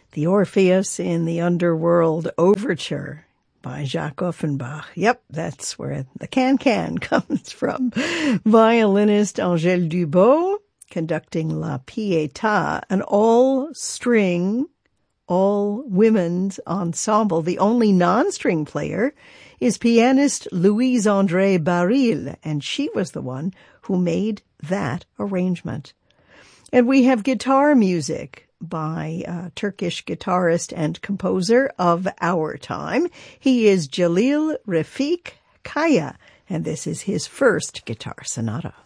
The Orpheus in the Underworld Overture by Jacques Offenbach. Yep, that's where the can-can comes from. Violinist Angèle Dubot conducting La Pietà, an all-string, all-women's ensemble. The only non-string player is pianist Louise-André Baril, and she was the one who made that arrangement. And we have guitar music by Turkish guitarist and composer of our time. He is Jalil Refik Kaya, and this is his first guitar sonata.